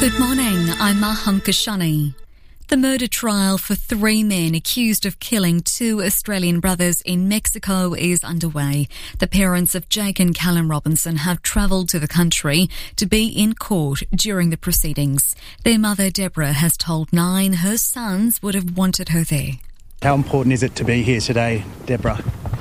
Good morning, I'm Maham Kashani. The murder trial for 3 men accused of killing 2 Australian brothers in Mexico is underway. The parents of Jake and Callum Robinson have travelled to the country to be in court during the proceedings. Their mother, Deborah, has told Nine her sons would have wanted her there. How important is it to be here today, Deborah?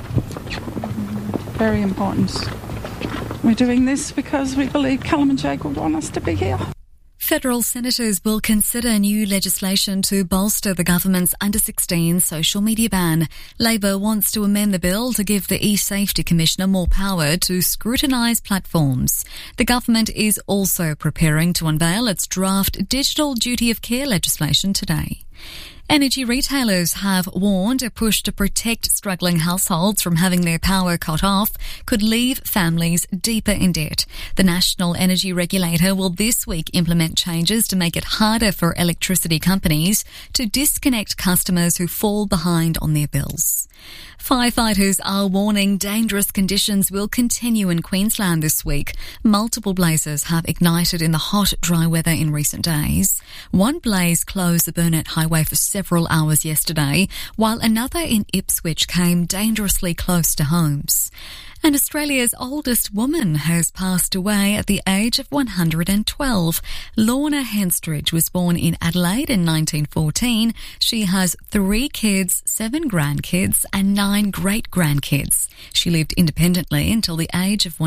Very important. We're doing this because we believe Callum and Jake would want us to be here. Federal senators will consider new legislation to bolster the government's under-16 social media ban. Labor wants to amend the bill to give the e-Safety Commissioner more power to scrutinise platforms. The government is also preparing to unveil its draft digital duty of care legislation today. Energy retailers have warned a push to protect struggling households from having their power cut off could leave families deeper in debt. The National Energy Regulator will this week implement changes to make it harder for electricity companies to disconnect customers who fall behind on their bills. Firefighters are warning dangerous conditions will continue in Queensland this week. Multiple blazes have ignited in the hot, dry weather in recent days. One blaze closed the Burnett Highway for several hours yesterday, while another in Ipswich came dangerously close to homes. And Australia's oldest woman has passed away at the age of 112. Lorna Henstridge was born in Adelaide in 1914. She has 3 kids, 7 grandkids and 9 great-grandkids. She lived independently until the age of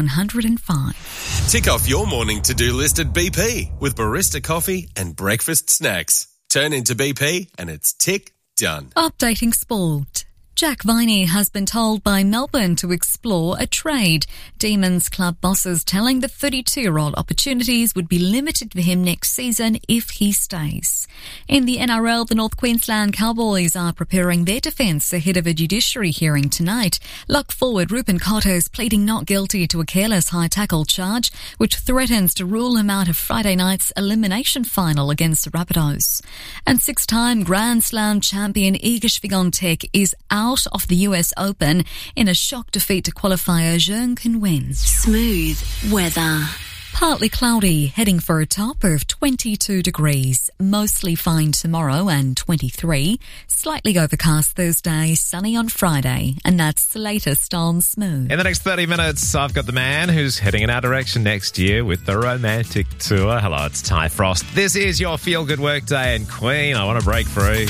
105. Tick off your morning to-do list at BP with barista coffee and breakfast snacks. Turn into BP and it's tick done. Updating sport. Jack Viney has been told by Melbourne to explore a trade. Demons club bosses telling the 32-year-old opportunities would be limited for him next season if he stays. In the NRL, the North Queensland Cowboys are preparing their defence ahead of a judiciary hearing tonight. Lock forward Ruben Cotter is pleading not guilty to a careless high tackle charge, which threatens to rule him out of Friday night's elimination final against the Rabbitohs. And 6-time Grand Slam champion Iga Swiatek is out of the US Open in a shock defeat to qualifier Zheng Qinwen. Smooth weather. Partly cloudy, heading for a top of 22 degrees. Mostly fine tomorrow and 23. Slightly overcast Thursday, sunny on Friday. And that's the latest on Smooth. In the next 30 minutes, I've got the man who's heading in our direction next year with the romantic tour. Hello, it's Ty Frost. This is your feel-good workday, and Queen, I want to break free.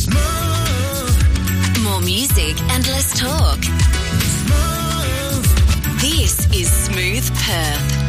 More music and less talk. This is Smooth Perth.